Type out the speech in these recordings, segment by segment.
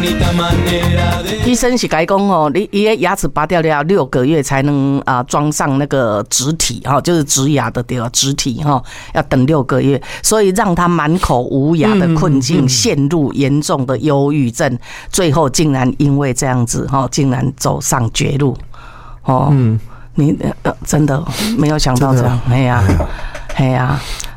医生是跟他讲哦，你牙齿拔掉了6个月才能装上那个植体哈，就是植牙的植体哈，要等6个月，所以让他满口无牙的困境，陷入严重的忧郁症，最后竟然因为这样子哈，竟然走上绝路哦。你真的没有想到这样，哎呀，哎呀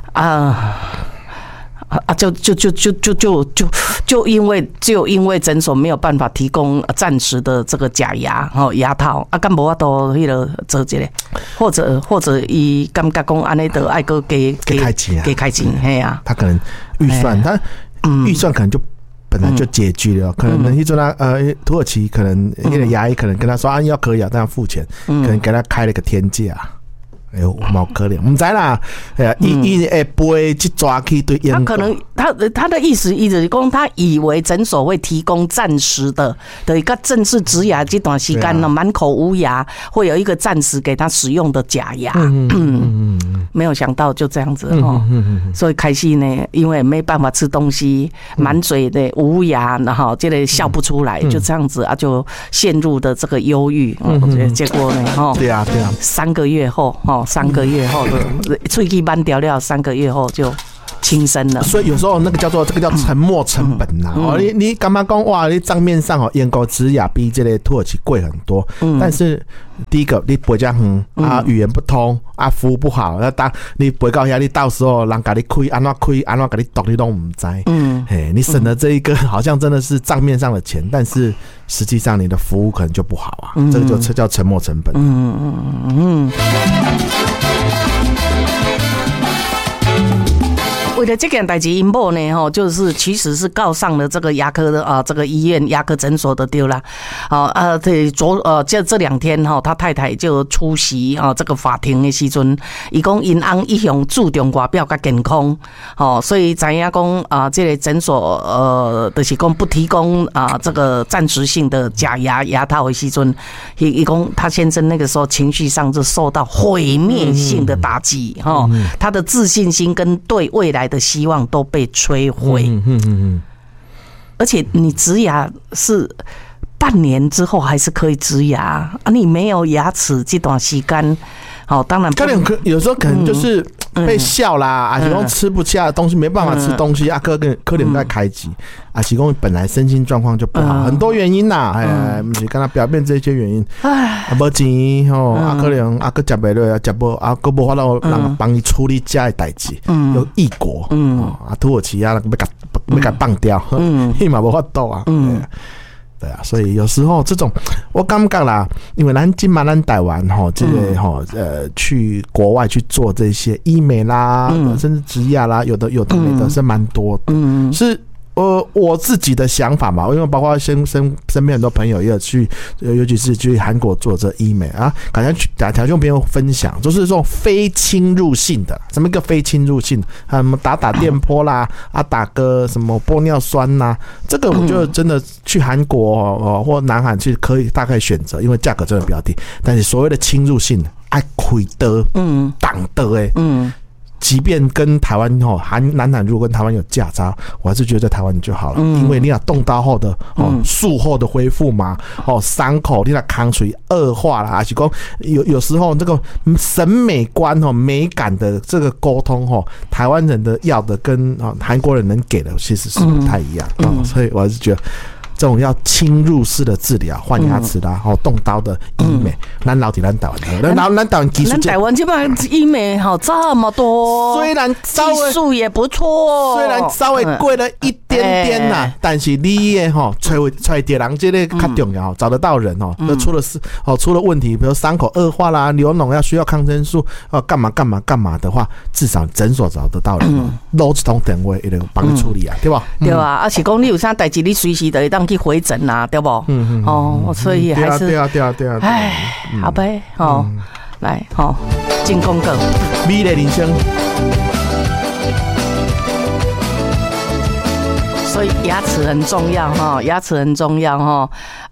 就因为诊所没有办法提供暂时的这个假牙牙套啊，干无法度迄个做一个，或者伊感觉讲安尼得爱个给开钱，嘿啊， 他可能预算，他预算可能就本来就拮据了，可能迄阵土耳其可能那个牙医可能跟他说要可以啊，但要付钱，可能给他开了个天价。哎呦，毛可怜，唔知啦。伊会背去抓去对烟。 他可能他的意思是讲，他以为诊所会提供暂时的一个正式植牙这段时间呢，满口无牙，会有一个暂时给他使用的假牙。没有想到就这样子哈。所以开始呢，因为没办法吃东西，满嘴的无牙，然后这个笑不出来，就这样子啊，就陷入的这个忧郁。结果呢， 对啊 ，3个月后3个月后的喙齿慢掉了，3个月后就轻生了。 所以有时候这个叫沉没成本呐。你干嘛讲哇？你账面上眼沟植牙比这个土耳其贵很多，但是第一个你不讲语言不通服务不好，当你不到遐，你到时候人给你开安怎给你读你都不知。你省了这一个好像真的是账面上的钱，但是实际上你的服务可能就不好啊。这个就叫沉没成本。 为了这件代志，因某呢，就是其实是告上了这个牙科的这个医院牙科诊所的对啦。对，这2天他太太就出席这个法庭的时阵，伊讲因翁一向注重外表甲健康，所以知影讲这个诊所就是讲不提供这个暂时性的假牙套的时阵，伊讲他先生那个时候情绪上就受到毁灭性的打击，他的自信心跟对未来的希望都被摧毁。而且你植牙是半年之后还是可以植牙你没有牙齿这段时间，当然有时候可能就是被笑啦，还是说吃不下的东西没办法吃东西可能在开机，还是说本来身心状况就不好，很多原因啦。不是刚才表面这些原因，没钱可能还吃不落，吃不还没法度人帮你处理家的代志，有异国土耳其要给放掉，伊嘛没法度啊。对啊，所以有时候这种我感觉啦，因为咱台湾这个去国外去做这些医美啦，甚至植牙啦，有的没的是蛮多的，是。我自己的想法嘛，因为包括身边很多朋友也有去，尤其是去韩国做这医美啊，感觉条件朋友分享，就是这种非侵入性的，什么一个非侵入性，打电波啦，打个什么玻尿酸呐，这个我觉得真的去韩国或南韩去大概选择，因为价格真的比较低，但是所谓的侵入性，爱开的，挡的即便跟台湾南韩如果跟台湾有价差，我还是觉得在台湾就好了，因为你要动刀后的术后的恢复嘛，伤口你那康水恶化啦，还是说有时候这个审美观美感的这个沟通台湾人的要的跟韩国人能给的其实是不太一样，所以我还是觉得。这种要侵入式的治疗，换牙齿啦，动刀的医美，咱台湾咱台湾技术， 咱台湾这边医美这么多， 虽然技术也不错， 虽然稍微贵了一点点呐，但是你的找到人这个较重要，找得到人出了问题，比如伤口恶化啦、流脓要需要抗生素干嘛的话，至少诊所找得到人，攞一通电话，一定帮你处理啊，对吧？ 对啊，而且讲你有啥代志，你随时都会当去回诊啊，对不？所以还是对啊， 好呗，来进功课， 美丽人生。 所以牙齿很重要哈，牙齿很重要哈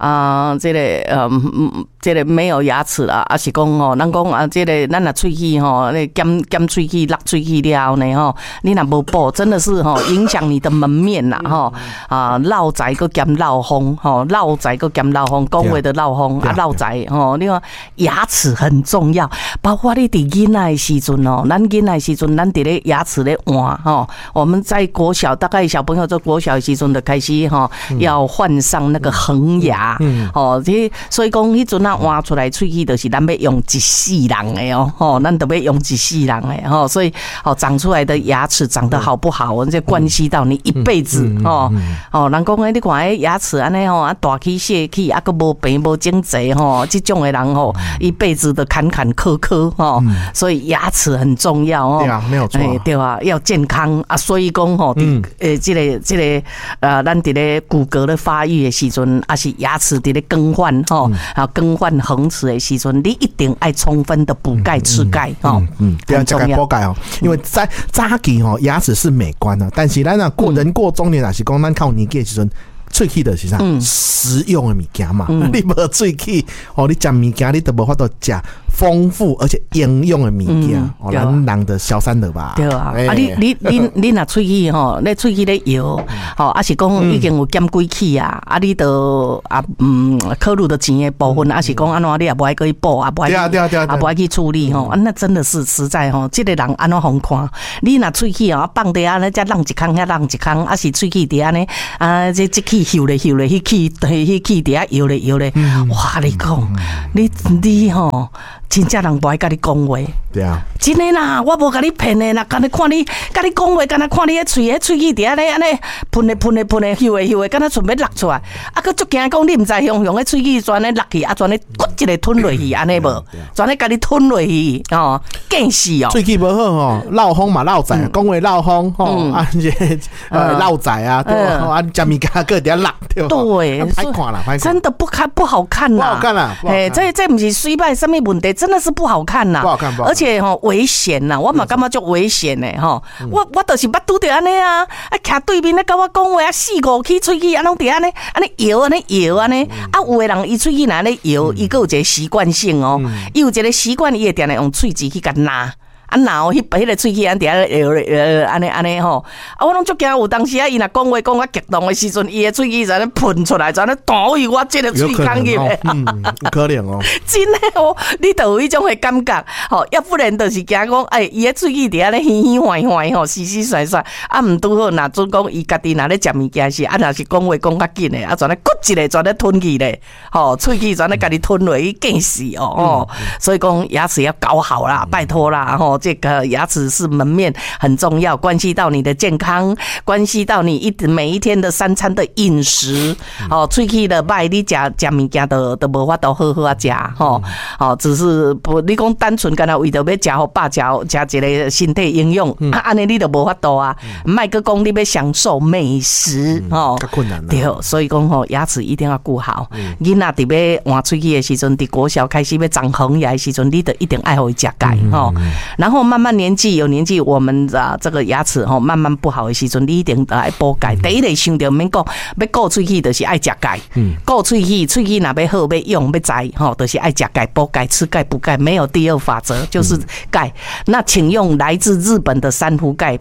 这个没有牙齿啦，还是讲吼，咱讲啊，这个咱若喙齿吼，那减喙齿、落喙齿了后呢吼，你若无补，真的是吼影响你的门面啦吼落财个减落风吼，落财个减落风，讲话的落风啊落财吼，你看牙齿很重要，包括你伫囡仔的时阵哦，咱囡仔的时阵，咱伫咧牙齿咧换吼，我们在国小大概小朋友在国小的时阵就开始吼，要换上那个恒牙，所以讲迄阵啊。换出来喙齿就是咱要用一世人的哦，咱都要用一世人的哦，所以长出来的牙齿长得好不好，这关系到你一辈子哦。人讲你看迄牙齿安尼吼，大起小起，啊个无病无整齐吼，这种的人吼，一辈子的坎坎坷坷吼，所以牙齿很重要哦。 对啊，没有错， 对啊，要健康啊，所以讲吼，这个咱伫咧骨骼的发育的时阵，还是牙齿伫咧更换吼，啊更换恒齿的时阵，你一定爱充分的补钙吃钙哦。 对啊，吃钙补钙哦，因为在早期吼牙齿是美观的，但是咱啊人过中年还是讲咱靠年纪的时阵。喙齿就是啥实用的物件嘛，你无喙齿哦，你食物件你都无法度食丰富而且营养的物件，咱人的消散了吧？对啊， 你若喙齿吼，你喙齿咧摇，吼，还是讲已经有减几齿啊？你都考虑到钱的部分，还是讲安怎你也不爱去补，也不爱去处理吼，那真的是实在吼，这个人安怎好看？你若喙齿啊放伫安尼，再浪一空，遐浪一空，还是喙齿伫安尼这齿嗅咧，迄齿伫遐摇咧，哇！你讲，你吼，真正人不爱甲你讲话。 对啊， 真的啦，我无甲你骗的啦，干你看你，甲你讲话，干那看你迄喙齿伫遐咧，安尼喷咧，嗅咧，干那准备落出来，啊，佮足惊讲你毋知用迄喙齿全咧落去，啊，全咧骨一个吞落去，安尼无，全咧甲你吞落去，哦，惊死哦！ 喙齿无好吼，落风嘛落财，讲话落风吼，啊，落财啊，对啊，食物件个伫遐落，对，歹看啦， 真的不好看啦， 不好看啦， 这不是水歹什么问题，真的是不好看啦， 不好看， 而且吼危险啦，我嘛感觉足危险的吼，我就是捌拄着安尼啊，徛对面咧甲我讲话啊，4-5起喙齿啊，拢伫安尼摇啊，有的人伊喙齿若咧摇，伊个有一个习惯性哦，伊有一个习惯，伊会定定用喙齿去甲拿。然后迄个喙齿安底下安尼吼，我拢足惊有当时伊若讲话讲较激动的时阵，伊的喙齿在那喷出来，在那弹去我这个喙孔入的， 有可能哦， 真的哦，你就有迄种的感觉，吼，要不然就是惊讲，伊的喙齿底下咧嘻嘻坏坏吼，洗洗甩甩，毋拄好，若准讲伊家己若咧食物件是，若是讲话讲较紧的，全咧骨一个全咧吞去咧，吼，喙齿全咧家己吞落去，惊死哦，所以讲牙齿要搞好啦，拜托啦，吼。这个牙齿是门面很重要，关系到你的健康，关系到你每一天的3餐的饮食。喙齿的歹，你食物件都无法度好好啊食吼。只是不，你讲单纯干那为着要食好饱，食一个身体营养，安尼你都无法度啊。莫个讲你要享受美食较困难啦。 对，所以讲吼，牙齿一定要顾好。囡仔伫要换喙齿的时阵，伫国小开始要长恒牙的时阵，你都一定爱互伊食钙吼。然后慢慢有年纪，我们这个牙齿吼慢慢不好的时阵，你一定爱补钙。第一个想到免讲，要顾喙齿就是爱食钙。顾喙齿若要好要用要栽吼，就是爱食钙、补钙、吃钙、补钙，没有第二法则，就是钙。那请用来自日本的珊瑚钙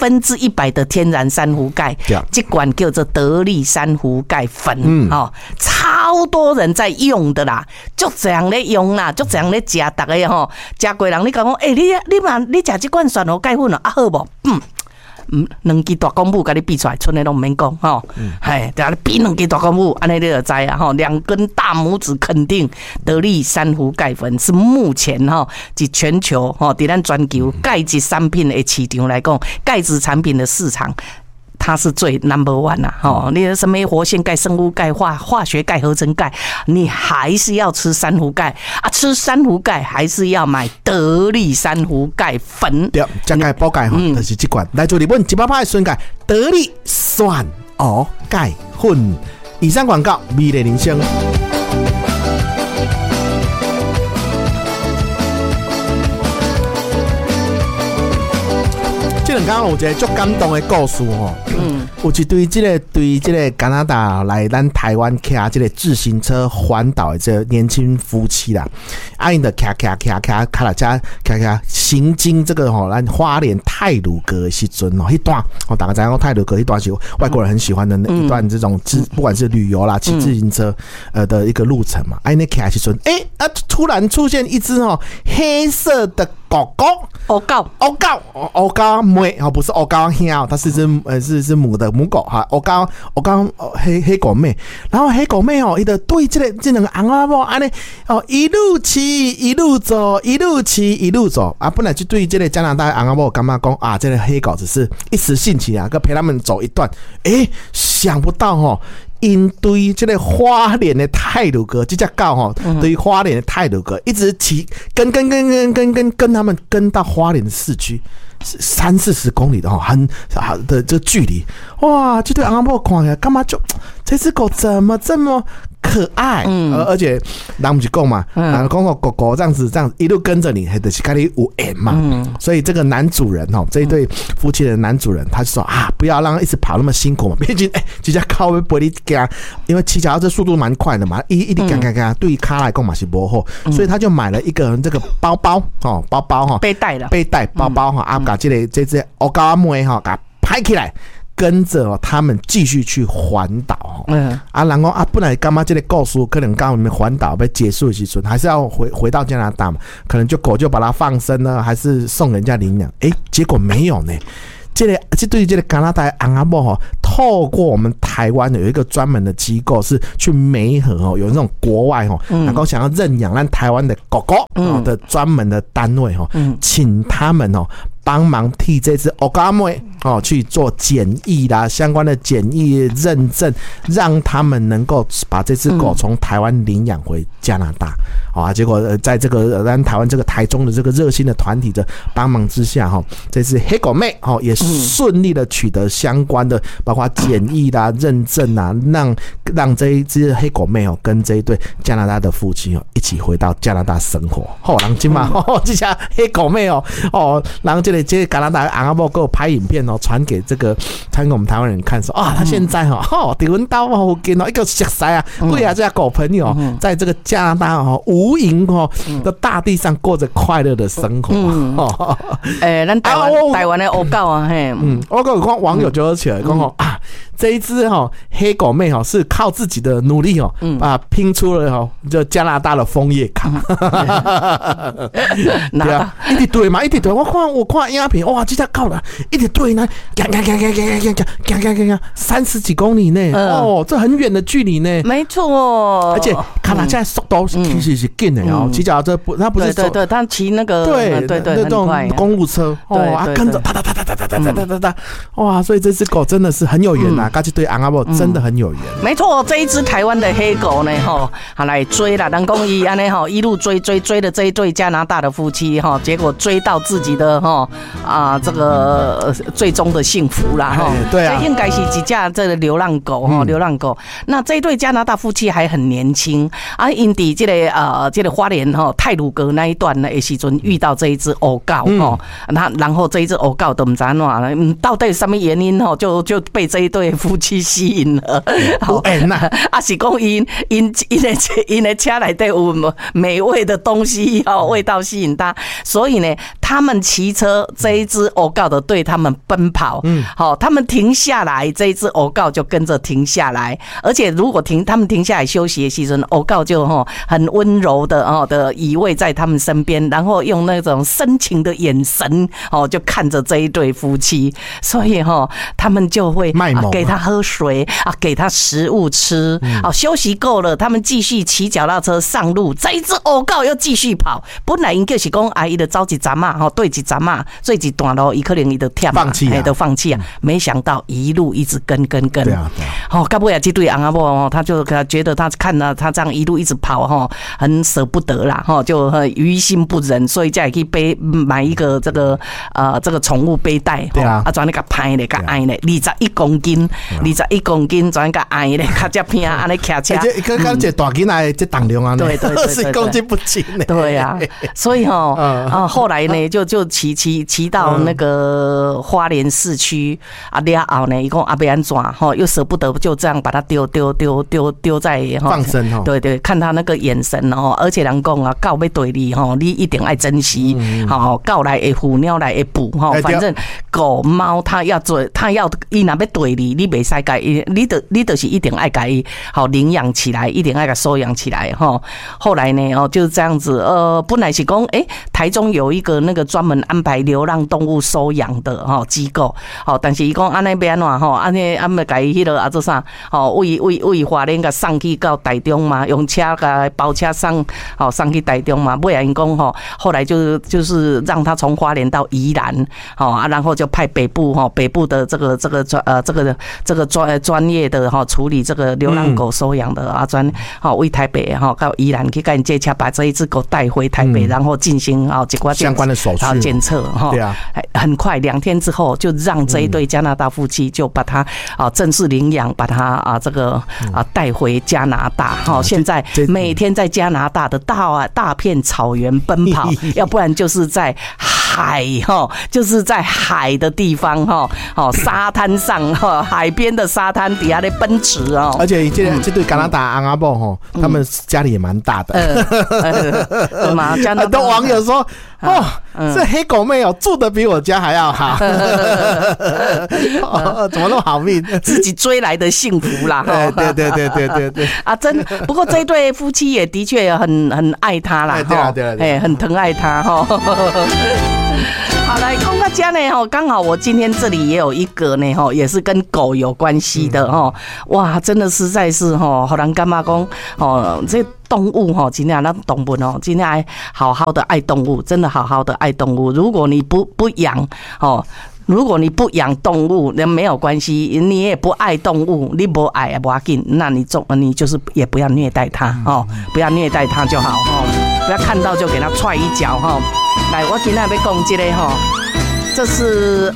，100%的天然珊瑚钙，这款叫做得力珊瑚钙粉，超多人在用的啦，就这样咧用啦，就这样咧食，大家吼食过人，你讲你食这款珊瑚钙粉啊好无？2支大公母甲你比出来，剩的拢唔免讲吼，嘿，等下比2支大公母，安尼你就知啊吼，2根大拇指肯定得力珊瑚钙粉是目前哈，在全球哈，在咱全球钙质产品的市场来讲，钙质产品的市场。它是最 No.1 啦，吼！你什么活性钙、生物钙、化学钙、合成钙，你还是要吃珊瑚钙啊！吃珊瑚钙还是要买得力珊瑚钙粉。 对，加钙补钙吼，就是这款来自日本100%的纯钙得力酸蚵钙粉。以上广告，美丽人生。 两天有一个足感动的故事吼，有一对这个加拿大来咱台湾骑这个自行车环岛的这个年轻夫妻啦，因的骑到遮骑行经这个吼咱花莲太鲁阁的时阵哦，迄段大家知影太鲁阁迄段是外国人很喜欢的一段这种不管是旅游啦骑自行车的一个路程嘛，因的骑的时阵，突然出现一只黑色的狗狗， 欧高妹不是欧高兄，它是是母狗哈，欧高黑狗妹，然后黑狗妹伊就对这两个翁仔某安尼一路骑一路走，一路骑一路走啊，本来就对这个加拿大翁仔某感觉讲啊，这个黑狗只是一时兴起啊，跟陪他们走一段，想不到因对这个花莲的太鲁阁这只狗对于花莲的太鲁阁一直骑跟他们跟到花莲的市区30-40公里的很的这距离，哇！这对翁仔某看起来干嘛就这只狗怎么这么可爱？而且人不是讲嘛，讲狗这样子一路跟着你，就是跟你有缘嘛。所以这个男主人这一对夫妻的男主人，他就说啊，不要让他一直跑那么辛苦嘛，毕竟这只狗会不会行？因为骑脚踏车速度蛮快的嘛，一直行，对于脚来讲嘛是不好，所以他就买了一个这个包包背带包包把这只欧高妹给它拍起来。跟着他们继续去环岛，然后本来干嘛这个故事可能刚我们环岛被结束的时候，还是要回到加拿大嘛，可能狗就把它放生呢，还是送人家领养？结果没有呢。这对于这个加拿大翁仔某透过我们台湾有一个专门的机构是去媒合有那种国外然后想要认养让台湾的狗狗的专门的单位请他们帮忙替这只欧高妹去做检疫啦，相关的检疫认证，让他们能够把这只狗从台湾领养回加拿大。结果在这个台湾这个台中的这个热心的团体的帮忙之下，这只黑狗妹也顺利的取得相关的包括检疫啦、认证啊，让这一只黑狗妹跟这一对加拿大的夫妻一起回到加拿大生活。然后今嘛这下黑狗妹然后这个加拿大翁仔某给我拍影片传给我们台湾人看说他现在在阮兜附近一个熟悉啊，贵啊这些狗朋友在这个加拿大无垠的大地上过着快乐的生活。 咱台湾的欧狗啊， 我有看网友就起来讲这一只黑狗妹是靠自己的努力拼出了就加拿大的枫叶卡。对啊，一直对嘛，一直对。我看影片，哇，这只狗了，一直对呢，行30几公里内，这很远的距离呢。 没错， 而且看它现在速度其实是紧的骑脚踏车它不是对，它骑那个对那种公路车跟着哒，哇，所以这只狗真的是很有缘呐，跟这对翁仔某真的很有缘。 没错，这一只台湾的黑狗呢，来追啦，人讲伊安尼一路追的这一对加拿大的夫妻结果追到自己的这个最终的幸福啦对啊，应该是一架这个流浪狗流浪狗。那这一对加拿大夫妻还很年轻啊，因伫这个花莲太鲁阁那一段的时阵遇到这一只欧狗然后这一只欧狗都不知道到底什么原因就被这一对夫妻吸引了。是讲因的车内底有美味的东西味道吸引他，所以呢，他们骑车这一只欧狗的对他们奔跑，他们停下来，这一只欧狗就跟着停下来，而且如果他们停下来休息的时候，欧狗就很温柔的依偎在他们身边，然后用那种深情的眼神就看着这一对夫妻，所以他们就会给他喝水给他食物吃，休息够了，他们继续骑脚踏车上路，这一只欧狗又继续跑。本来因就是讲伊就走一站对一站做一段路，伊可能伊就忝都放弃啊，没想到一路一直跟。对啊，到尾这对翁仔某他就觉得他看了他这样一路一直跑很舍不得啦就于心不忍，所以才去买一个这个宠物背带，对啊，专门给拍的，给爱的，21公斤，专门给爱的，较只偏安尼骑车， 跟这大囡仔这重量啊， 对 ，20公斤不轻呢。 对啊，所以后来呢， 呢就骑到那个花莲市区啊，了后呢，一共阿要安怎吼，又舍不得就这样把它丢在放生吼， 对对，看他那个眼神哦，而且人讲啊，狗要对你吼，你一定爱珍惜，吼，狗来会虎，鸟来会捕吼，反正狗猫它要伊若要对你，你袂使甲伊，你就是一定爱甲伊好领养起来，一定爱甲收养起来吼。后来呢就是这样子，本来是讲台中有一个那个专门安排流浪动物收养的机构，但是伊讲安尼要安怎吼，安尼要甲伊迄个做啥为花莲甲送去到台中嘛，用车甲包车送去台中嘛，尾啊因讲后来就是让他从花莲到宜兰然后就派北部的这个专业的处理这个流浪狗收养的为台北到宜兰去跟接洽，把这一只狗带回台北，然后进行相关的手续检测对啊， 很快2天之后就让这一对加拿大夫妻就把它正式领养，把它带回加拿大现在每天在加拿大的大片草原奔跑，要不然就是在海就是在海的地方沙滩上海边的沙滩底下在奔驰而且这对加拿大阿伯他们家里也蛮大的，很多网友说这黑狗妹住的比我家还要好，怎么那么好命， 自己追来的幸福啦。 对啊，不过这一对夫妻也的确很爱他啦，对，很疼爱他好，来讲到这呢刚好我今天这里也有一个呢也是跟狗有关系的哇，真的实在是好人感觉讲这动物今天那动物今天还好好的爱动物，真的好好的爱动物。如果你不养如果你不养动物，那没有关系，你也不爱动物，你不爱也不要紧，那你就是也不要虐待它不要虐待它就好不要看到就给它踹一脚来，我今天要讲这个这是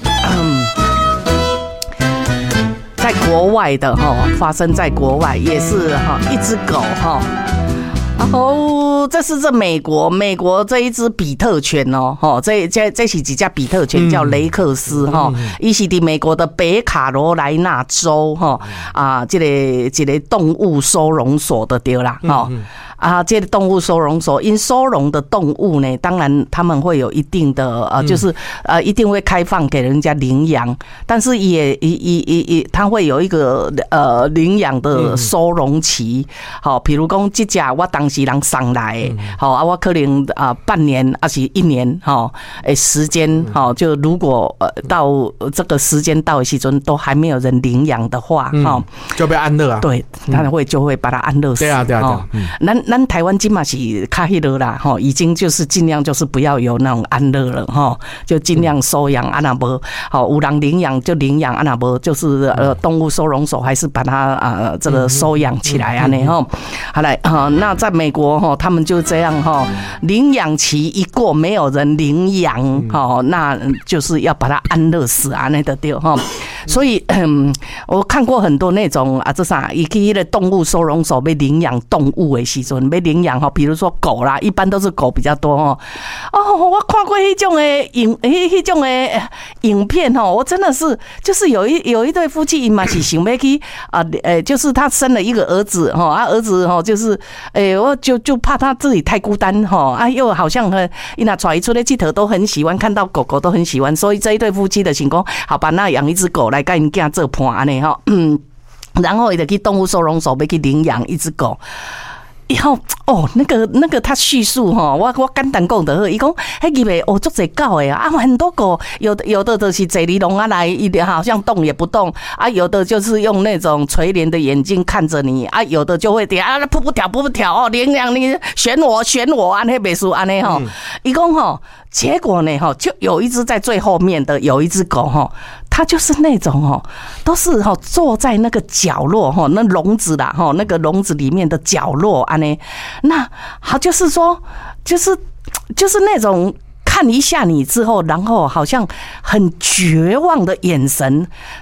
在国外的发生在国外，也是一只狗然后这是美国这一只比特犬这是几家比特犬叫雷克斯伊是在美国的北卡罗来纳州这个动物收容所的对啦这个动物收容所，因收容的动物呢，当然他们会有一定的就是一定会开放给人家领养，但是也它会有一个领养的收容期。比如讲这只我当时人送来的，我可能半年还是1年时间就如果到这个时间到的时候都还没有人领养的话就被安乐啊。 对，他就会把它安乐死。 对啊。 咱台湾今嘛是较迄落啦已经就是尽量就是不要有那种安乐了就尽量收养啊，那无有人领养就领养啊，那无就是动物收容所还是把它这个收养起来啊好来那在美国他们就这样领养期一过没有人领养那就是要把它安乐死啊那的对所以我看过很多那种这啥伊去迄个动物收容所被领养动物的时阵，被领养比如说狗啦，一般都是狗比较多我看过迄种的影片我真的是就是有一对夫妻，因嘛是想要去就是他生了一个儿子儿子就是我就怕他自己太孤单又好像因那带出来佚佗都很喜欢，看到狗狗都很喜欢，所以这一对夫妻的情况，好吧，那养一只狗来跟人家做伴安尼然后就去动物收容所要去领养一只狗。以后那个他叙述我简单讲就好，伊讲迄入面足侪狗的很多狗，有的就是坐你笼来，一点好像动也不动有的就是用那种垂帘的眼睛看着你有的就会扑不跳领养你选我安尼袂输安尼伊讲结果呢就有一只在最后面的有一只狗它就是那种都是坐在那个角落那笼子啦那个笼子里面的角落安尼，那好就是说就是那种看一下你之后，然后好像很绝望的眼神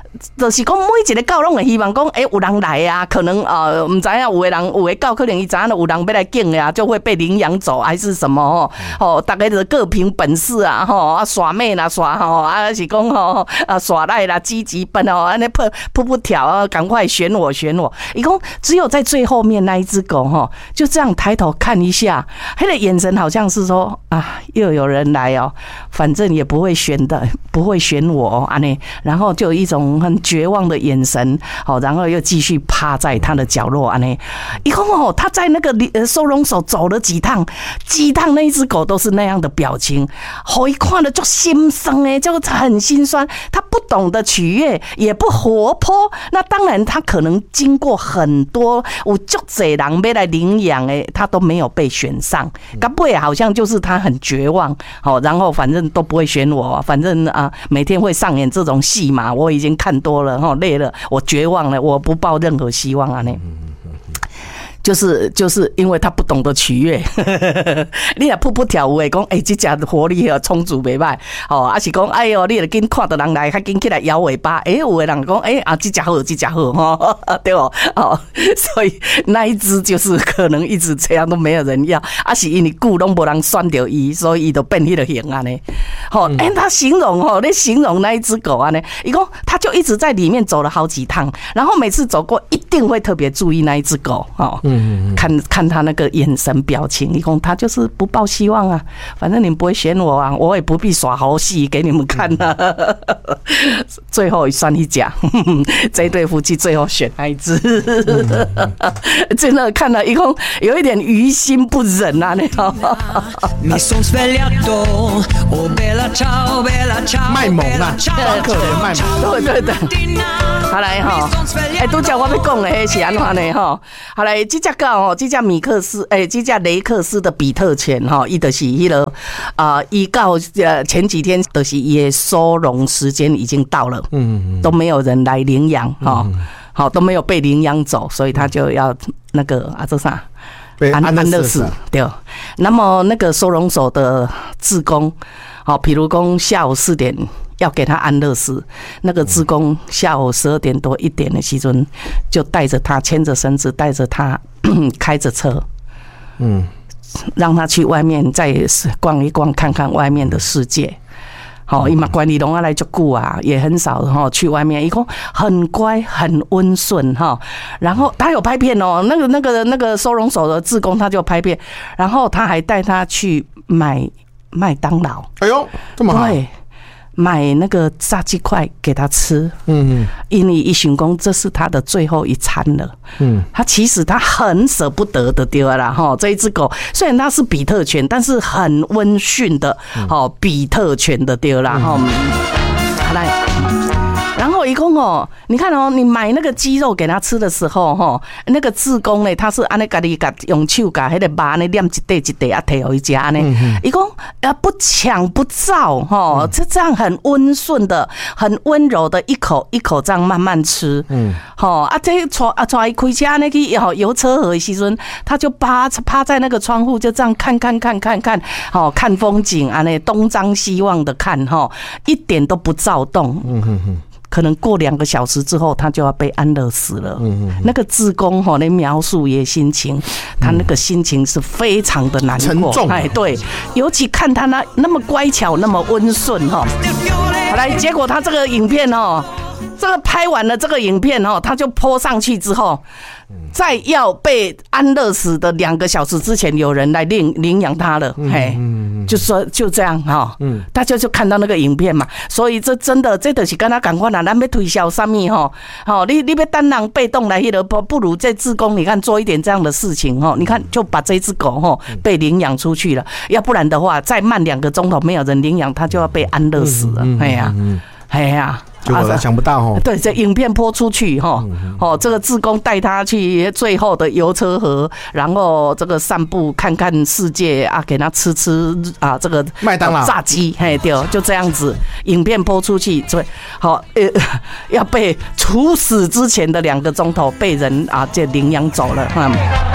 就是讲每一个狗拢会希望讲，有人来啊，可能唔知影有的狗可能伊知影有人要来敬啊，就会被领养走，还是什么大家就各凭本事啊耍妹啦耍是讲耍赖啦，积极奔安尼扑跳啊，赶快选我。伊讲只有在最后面那一只狗就这样抬头看一下，他的眼神好像是说又有人来反正也不会选我安尼，然后就有一种很绝望的眼神，然后又继续趴在他的角落安尼。伊讲他在那个收容所走了几趟那一只狗都是那样的表情，一看了就心酸就很心酸。他不懂得取悦，也不活泼，那当然他可能经过很多有足侪人要来领养他都没有被选上，到尾好像就是他很绝望，然后反正都不会选我，反正每天会上演这种戏嘛，我已经看多了累了，我绝望了，我不抱任何希望啊就是因为他不懂得取悦，你若扑跳有诶讲，这只活力充足袂歹，还是讲哎哟，你著紧看到人来，较紧起来摇尾巴，有诶人讲这只好，对不？所以那一只就是可能一直这样都没有人要，是因为久拢无人选到伊，所以伊就变迄个型安尼。他形容你形容那一只狗安尼，伊讲他就一直在里面走了好几趟，然后每次走过一定会特别注意那一只狗看他那个眼神表情，你讲他就是不抱希望啊，反正你们不会选我啊，我也不必耍猴戏给你们看啊。最后算一家，这对夫妻最后选那一只，真的看了一共有一点于心不忍啊，你知道吗？ 卖萌啊，装可怜卖萌， 对，好来都叫我要讲的是安怎呢好来，这只狗这只米克斯这只雷克斯的比特犬伊就是迄个伊到前几天就是伊的收容时间已经到了，都没有人来领养都没有被领养走，所以他就要那个这啥安乐死对。那么那个收容所的志工比如说下午4点要给他安乐死，那个志工下午12点多1点的时阵，就带着他牵着绳子，带着他开着车，让他去外面再逛一逛，看看外面的世界。伊嘛管理拢来足久啊，也很少去外面。伊讲很乖，很温顺然后他有拍片那个收容所的志工他就拍片，然后他还带他去买麦当劳。 哎呦，这么好！ 对。买那个炸鸡块给他吃，因为一想说这是他的最后一餐了，他其实他很舍不得的对啦这一只狗虽然它是比特犬，但是很温驯的比特犬的对啦来。然后一共你看你买那个鸡肉给他吃的时候那个志工呢，他是安尼家己用手把那个肉呢念一块一块啊摕给他吃呢，一共不抢不躁这样很温顺的、很温柔的一口一口这样慢慢吃，这带伊开车呢去游车河的时阵，他就趴在那个窗户就这样看看风景啊，东张西望的看一点都不躁动。可能过2个小时之后，他就要被安乐死了。那个志工那描述也心情，他那个心情是非常的难过， 沉重。 对，尤其看他那么乖巧，那么温顺好来，结果他这个影片这个拍完了这个影片他就po上去之后，在要被安乐死的2个小时之前，有人来领养他了，就说就这样大家就看到那个影片嘛，所以这真的这就是跟他赶快啦，咱要推销什么你要单人被动来不如在志工你看做一点这样的事情你看就把这只狗被领养出去了，要不然的话再慢2个钟头没有人领养，他就要被安乐死了，哎呀。 结果想不到对，这影片播出去这个志工带他去最后的游车河，然后这个散步看看世界啊，给他吃这个麦当劳炸鸡，对，就这样子，影片播出去，所以要被处死之前的2个钟头被人这领养走了。